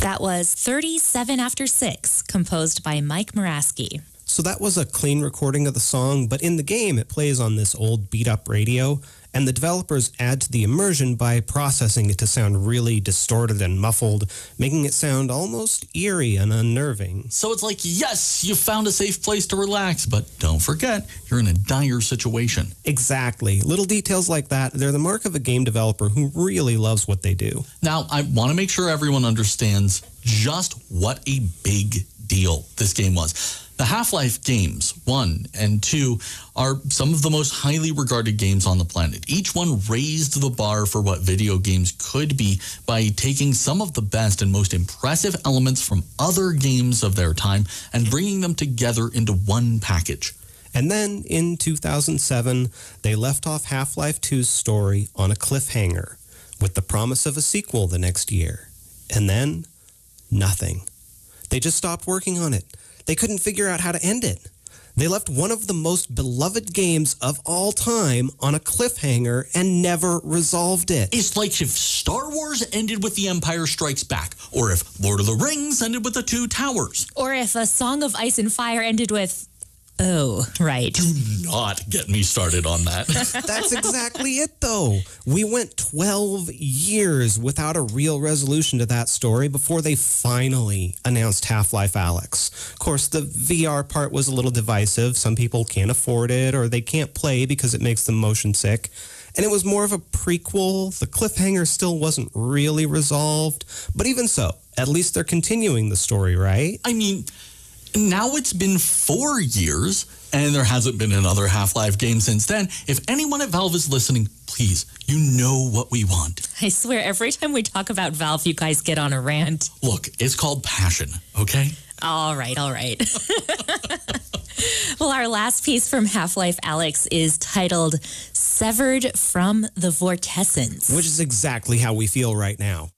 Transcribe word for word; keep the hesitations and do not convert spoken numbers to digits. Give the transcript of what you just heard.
That was thirty-seven After Six, composed by Mike Moraski. So that was a clean recording of the song, but in the game it plays on this old beat-up radio, and the developers add to the immersion by processing it to sound really distorted and muffled, making it sound almost eerie and unnerving. So it's like, yes, you found a safe place to relax, but don't forget, you're in a dire situation. Exactly. Little details like that, they're the mark of a game developer who really loves what they do. Now, I want to make sure everyone understands just what a big deal this game was. The Half-Life games, one and two, are some of the most highly regarded games on the planet. Each one raised the bar for what video games could be by taking some of the best and most impressive elements from other games of their time and bringing them together into one package. And then, in two thousand seven, they left off Half-Life two's story on a cliffhanger, with the promise of a sequel the next year. And then, nothing. They just stopped working on it. They couldn't figure out how to end it. They left one of the most beloved games of all time on a cliffhanger and never resolved it. It's like if Star Wars ended with The Empire Strikes Back, or if Lord of the Rings ended with The Two Towers. Or if A Song of Ice and Fire ended with... Oh, right. Do not get me started on that. That's exactly it, though. We went twelve years without a real resolution to that story before they finally announced Half-Life Alyx. Of course, the V R part was a little divisive. Some people can't afford it or they can't play because it makes them motion sick. And it was more of a prequel. The cliffhanger still wasn't really resolved. But even so, at least they're continuing the story, right? I mean... Now it's been four years, and there hasn't been another Half-Life game since then. If anyone at Valve is listening, please, you know what we want. I swear, every time we talk about Valve, you guys get on a rant. Look, it's called passion, okay? All right, all right. Well, our last piece from Half-Life Alyx is titled Severed from the Vortessence. Which is exactly how we feel right now.